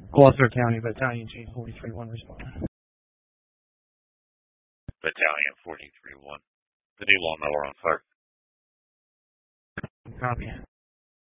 Gloucester County, Battalion Chief 43-1 respond. Battalion 43-1. The new lawnmower on fire. Copy.